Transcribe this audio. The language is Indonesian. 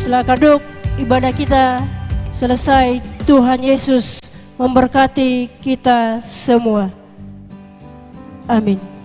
Silakan duduk, ibadah kita selesai. Tuhan Yesus memberkati kita semua. Amin.